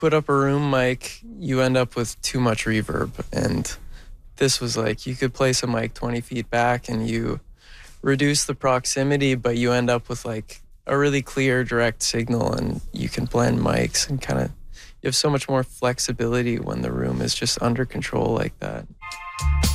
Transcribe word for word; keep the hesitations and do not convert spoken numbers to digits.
put up a room mic, you end up with too much reverb. And this was like, you could place a mic twenty feet back and you reduce the proximity, but you end up with like a really clear direct signal, and you can blend mics and kind of, you have so much more flexibility when the room is just under control like that.